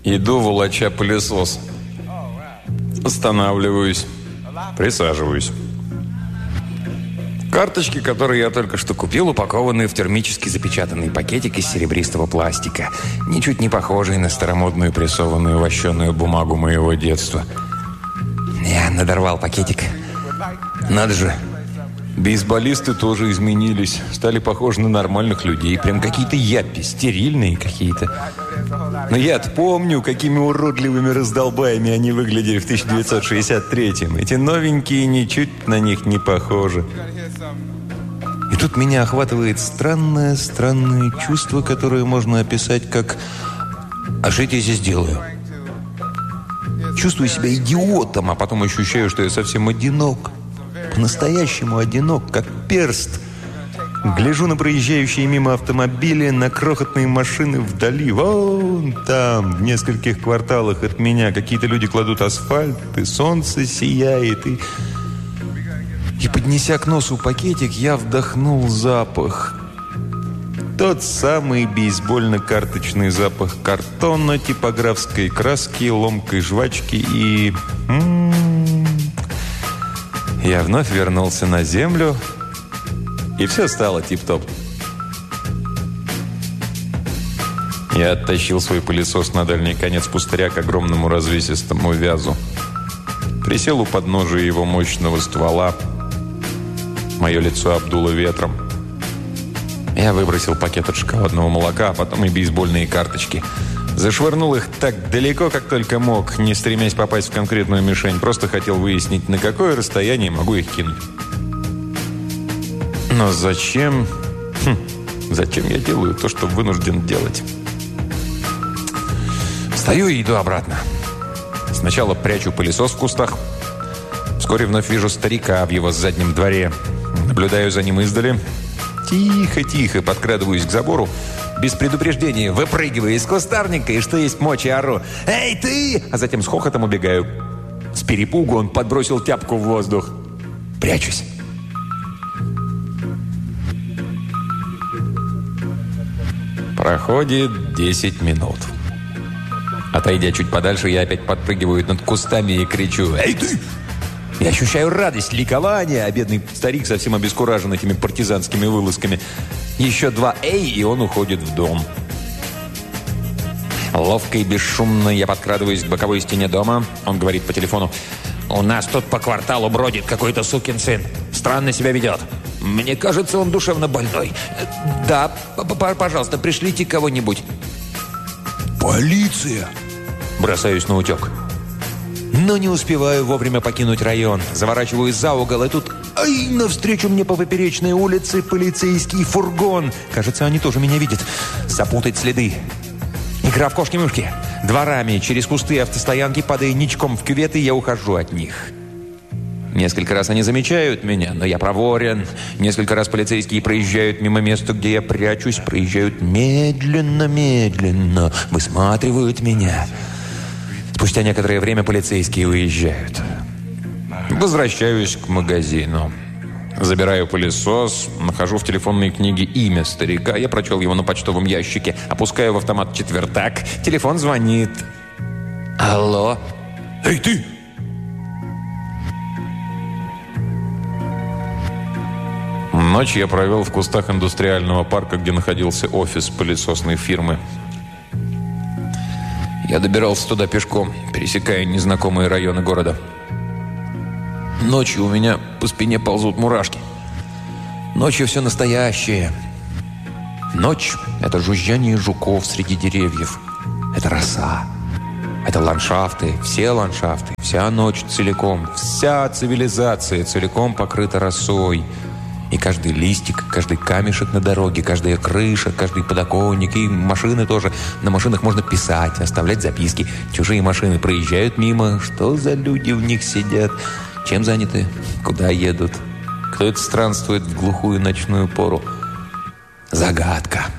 Иду, волоча пылесос. Останавливаюсь. Присаживаюсь. Карточки, которые я только что купил, упакованы в термически запечатанный пакетик из серебристого пластика, ничуть не похожий на старомодную прессованную вощеную бумагу моего детства. Я надорвал пакетик. Надо же. Бейсболисты тоже изменились. Стали похожи на нормальных людей. Прям какие-то япи, стерильные какие-то. Но я-то помню, какими уродливыми раздолбаями они выглядели в 1963-м. Эти новенькие ничуть на них не похожи. И тут меня охватывает странное чувство, которое можно описать как «А что я тебе здесь делаю?» Чувствую себя идиотом, а потом ощущаю, что я совсем одинок. По-настоящему одинок, как перст. Гляжу на проезжающие мимо автомобили, на крохотные машины вдали. Вон там, в нескольких кварталах от меня, какие-то люди кладут асфальт, и солнце сияет. И поднеся к носу пакетик, я вдохнул запах. Тот самый бейсбольно-карточный запах картона, типографской краски, ломкой жвачки и... Я вновь вернулся на землю, и все стало тип-топ. Я оттащил свой пылесос на дальний конец пустыря к огромному развесистому вязу. Присел у подножия его мощного ствола. Мое лицо обдуло ветром. Я выбросил пакет от шоколадного молока, а потом и бейсбольные карточки. Зашвырнул их так далеко, как только мог, не стремясь попасть в конкретную мишень. Просто хотел выяснить, на какое расстояние могу их кинуть. Но зачем? Зачем я делаю то, что вынужден делать? Встаю и иду обратно. Сначала прячу пылесос в кустах. Вскоре вновь вижу старика в его заднем дворе. Наблюдаю за ним издали. Тихо-тихо подкрадываюсь к забору. Без предупреждения выпрыгиваю из кустарника и что есть мочи ору: «Эй, ты!» А затем с хохотом убегаю. С перепугу он подбросил тяпку в воздух. Прячусь. Проходит 10 минут. Отойдя чуть подальше, я опять подпрыгиваю над кустами и кричу: «Эй, ты!» Я ощущаю радость, ликование, а бедный старик совсем обескуражен этими партизанскими вылазками. Еще 2 «эй», и он уходит в дом. Ловко и бесшумно я подкрадываюсь к боковой стене дома. Он говорит по телефону: «У нас тут по кварталу бродит какой-то сукин сын. Странно себя ведет. Мне кажется, он душевно больной. Да, пожалуйста, пришлите кого-нибудь». «Полиция!» Бросаюсь на утек. Но не успеваю вовремя покинуть район. Заворачиваю за угол, и тут... Ай! Навстречу мне по поперечной улице полицейский фургон. Кажется, они тоже меня видят. Запутать следы. Игра в кошки-мышки. Дворами, через кусты автостоянки, падая ничком в кюветы, я ухожу от них. Несколько раз они замечают меня, но я проворен. Несколько раз полицейские проезжают мимо места, где я прячусь. Проезжают медленно, высматривают меня. Спустя некоторое время полицейские уезжают. Возвращаюсь к магазину. Забираю пылесос, нахожу в телефонной книге имя старика. Я прочел его на почтовом ящике. Опускаю в автомат четвертак. Телефон звонит. Алло? Эй, ты! Ночь я провел в кустах индустриального парка, где находился офис пылесосной фирмы. Я добирался туда пешком, пересекая незнакомые районы города. Ночью у меня по спине ползут мурашки. Ночью все настоящее. Ночь – это жужжание жуков среди деревьев. Это роса. Это ландшафты, вся ночь целиком. Вся цивилизация целиком покрыта росой. И каждый листик, каждый камешек на дороге, каждая крыша, каждый подоконник, и машины тоже. На машинах можно писать, оставлять записки. Чужие машины проезжают мимо. Что за люди в них сидят? Чем заняты? Куда едут? Кто это странствует в глухую ночную пору? Загадка.